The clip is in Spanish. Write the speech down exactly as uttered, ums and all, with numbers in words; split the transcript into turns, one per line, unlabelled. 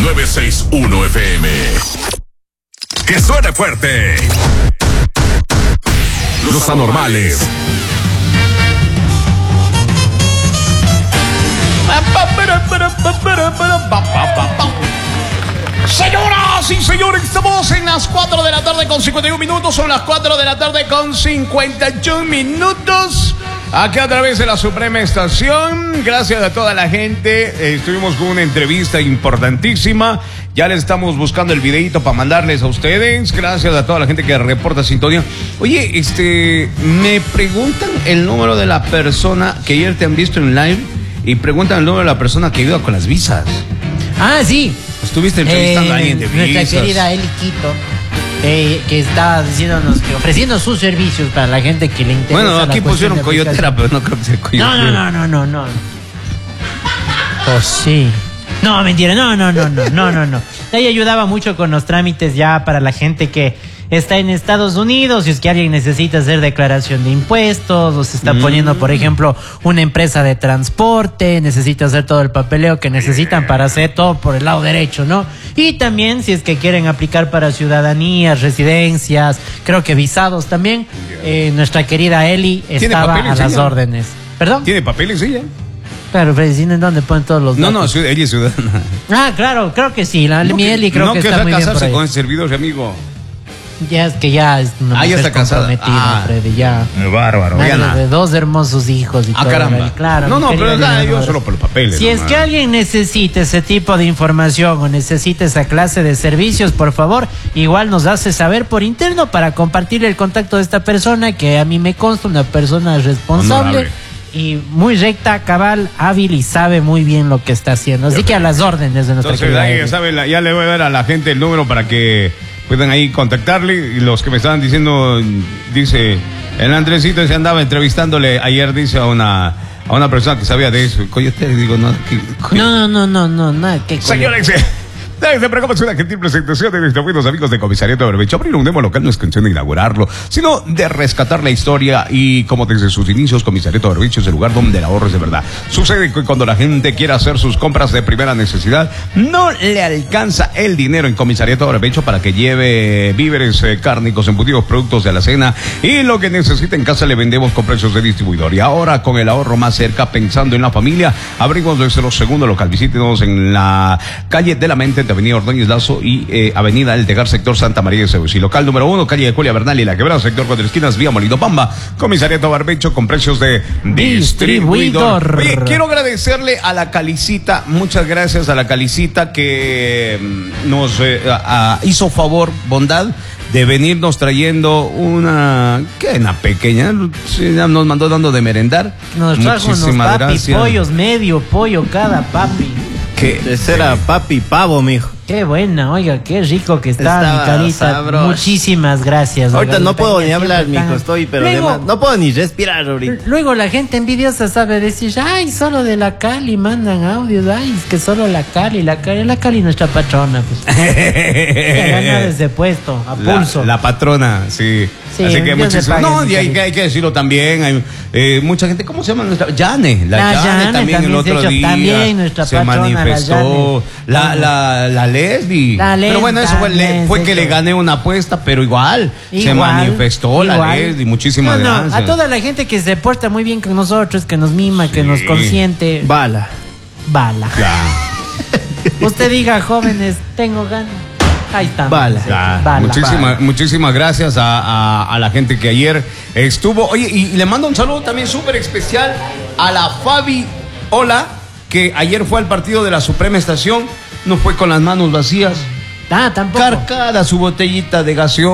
novecientos sesenta y uno F M. Que suene fuerte. Los anormales.
Señoras y señores, estamos en las cuatro de la tarde con cincuenta y un minutos. Son las cuatro de la tarde con cincuenta y un minutos. Aquí a través de la Suprema Estación. Gracias a toda la gente. Eh, estuvimos con una entrevista importantísima. Ya les estamos buscando el videito para mandarles a ustedes. Gracias a toda la gente que reporta sintonía. Oye, este, me preguntan el número de la persona que ayer te han visto en live y preguntan el número de la persona que ayuda con las visas.
Ah, sí.
Estuviste entrevistando
eh,
a alguien de
nuestra
visas.
querida Eli Quito, eh, que está diciéndonos que ofreciendo sus servicios para la gente que le interesa.
Bueno, aquí
la
pusieron
de
coyotera, pero no creo que sea coyotera.
No, no, no, no, no, no. Pues sí. No, mentira, no, no, no, no, no, no, no. Ella ayudaba mucho con los trámites ya para la gente que está en Estados Unidos. Si es que alguien necesita hacer declaración de impuestos o se está mm. poniendo, por ejemplo, una empresa de transporte, necesita hacer todo el papeleo que necesitan para hacer todo por el lado derecho, ¿no? Y también si es que quieren aplicar para ciudadanías, residencias, creo que visados también, eh, nuestra querida Eli estaba a las ella? órdenes. ¿Perdón?
¿Tiene papeles ella?
Claro, pero ¿en dónde ponen todos los
datos? No,
datos?
no, ella es ciudadana.
Ah, claro, creo que sí. La
no
mi
que,
Eli creo
no
que,
que
está muy bien por
casarse
ahí.
con el servidor, amigo.
Ya es que ya es una
ah, ya
mujer
está casada.
comprometida,
Ah,
Freddy, ya.
Bárbaro.
Madre de dos hermosos hijos y
ah,
todo.
caramba.
Claro,
no, no, pero nada, yo solo por los papeles.
Si
no,
es
man.
que alguien necesita ese tipo de información o necesita esa clase de servicios, por favor, igual nos hace saber por interno para compartir el contacto de esta persona, que a mí me consta una persona responsable. Honorable. Y muy recta, cabal, hábil y sabe muy bien lo que está haciendo. Así que a las órdenes de nuestra
Entonces, ahí, ya, sabe, ya le voy a dar a la gente el número para que puedan ahí contactarle. Y los que me estaban diciendo, dice, el Andresito se andaba entrevistándole ayer, dice, a una a una persona que sabía de eso. Coyote, digo, no. ¿Qué,
no, no, no, no, nada. ¿Qué
Señores, se preocupa una gentil presentación de nuestros buenos amigos de Comisariato de Barbecho. Abrir un demo local no es cuestión de inaugurarlo, sino de rescatar la historia y como desde sus inicios Comisariato de Barbecho es el lugar donde el ahorro es de verdad. Sucede que cuando la gente quiere hacer sus compras de primera necesidad, no le alcanza el dinero en Comisariato de Barbecho para que lleve víveres, eh, cárnicos, embutidos, productos de la cena y lo que necesite en casa le vendemos con precios de distribuidor. Y ahora con el ahorro más cerca, pensando en la familia, abrimos nuestro segundo local. Visítenos en la calle de la Mente, Avenida Ordóñez Lazo y eh, Avenida El Tegar, sector Santa María de Zeus. Y local número uno, calle de Julia Bernal y La Quebrada, sector Cuatro Esquinas, vía Molino Pamba. Comisariato Barbecho con precios de distribuidor. distribuidor. Oye, quiero agradecerle a la Calicita, muchas gracias a la Calicita que mm, nos eh, a, a, hizo favor, bondad, de venirnos trayendo una, ¿qué? Una pequeña, sí, nos mandó dando de merendar.
Nos trajo unos papi, gracias. Pollos, medio pollo cada papi.
¿Qué? Ese era papi pavo, mijo.
Qué buena, oiga, qué rico que está,
Estaba
mi carita.
sabroso.
Muchísimas gracias.
Ahorita
oiga,
no puedo ni hablar,
tan...
mijo, estoy, pero
luego,
además, no puedo ni respirar ahorita.
Luego la gente envidiosa sabe decir, ay, solo de la Cali mandan audios, ay, es que solo la Cali, la Cali, la Cali nuestra patrona, pues. Se gana desde puesto, a pulso.
La, la patrona, sí.
Sí,
así que muchísimas. No, y hay, hay que decirlo también. Hay eh, mucha gente, ¿cómo se llama nuestra? Yane, la, la Yane, Yane también, también el otro día.
También nuestra
se
patrona,
manifestó. La, la, la, la Lesbi.
La Lesbi.
Pero bueno, eso fue, le, fue que le gané una apuesta, pero igual, igual se manifestó igual. La Lesbi. Muchísimas no, no, gracias.
A toda la gente que se porta muy bien con nosotros, que nos mima, sí. que nos consiente.
Bala.
Bala.
Ya.
Usted diga, jóvenes, tengo ganas. Ahí está.
Bala.
Ya.
Bala.
Muchísimas,
Bala.
muchísimas gracias a, a, a la gente que ayer estuvo. Oye, y le mando un saludo también súper especial a la Fabi Hola, que ayer fue al partido de la Suprema Estación. No fue con las manos vacías.
Ah, tampoco.
Cargada su botellita de gaseosa.